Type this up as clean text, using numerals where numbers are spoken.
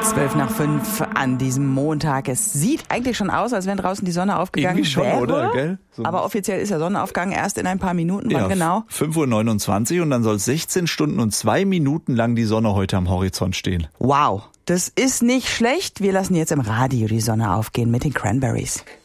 5:12 an diesem Montag. Es sieht eigentlich schon aus, als wenn draußen die Sonne aufgegangen Irgendwie schon, wäre. oder? Gell? So. Aber offiziell ist der Sonnenaufgang erst in ein paar Minuten. Wann genau? 5:29 Uhr und dann soll 16 Stunden und 2 Minuten lang die Sonne heute am Horizont stehen. Wow, das ist nicht schlecht. Wir lassen jetzt im Radio die Sonne aufgehen mit den Cranberries.